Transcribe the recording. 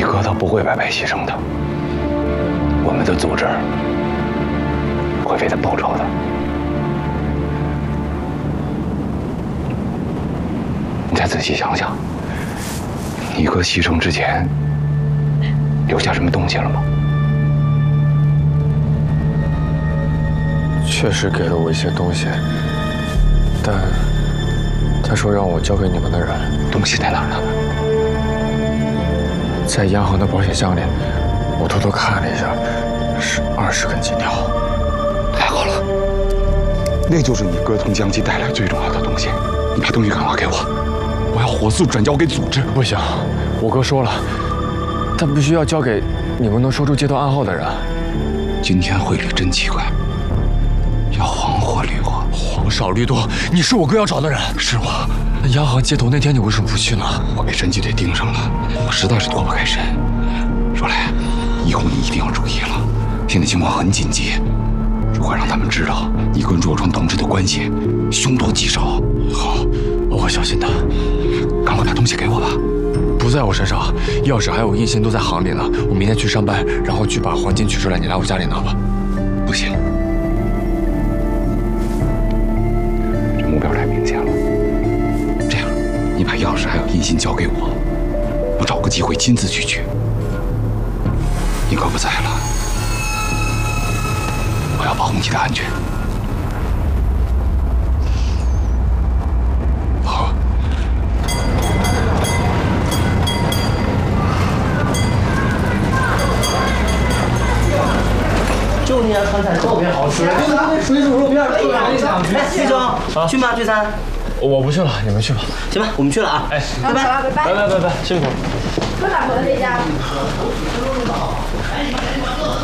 哥他不会白白牺牲的，我们的组织会为他报仇的。你再仔细想想，你哥牺牲之前留下什么东西了吗？ 确实给了我一些东西，但他说让我交给你们的人。 东西在哪儿呢？ 在央行的保险箱里，我偷偷看了一下，是20根金条。 太好了，那就是你哥从江西带来最重要的东西。你把东西赶快给我，我要火速转交给组织。 不行，我哥说了，他必须要交给你们能说出街头暗号的人。 今天会里真奇怪，要黄祸绿祸， 黄少绿多，你是我哥要找的人。 是我。 那央行接头那天你为什么不去呢？ 我被侦缉队盯上了，我实在是脱不开身。若来，以后你一定要注意了，现在情况很紧急，如果让他们知道你跟若川同志的关系，凶多吉少。 好，我会小心的。 赶快把东西给我吧。 不在我身上，钥匙还有印信都在行里呢。我明天去上班，然后去把黄金取出来，你来我家里拿吧。 不行，这目标太明显了。这样，你把钥匙还有印信交给我，我找个机会亲自去取。你哥不在了，我要保护你的安全。 好。 就你家川菜特别好吃，水煮肉片特别好吃。哎，徐总，去吗？聚餐？ 我不去了，你们去吧。 行吧，我们去了啊。哎，拜拜， 拜拜， 拜拜，辛苦。 多少回了这家？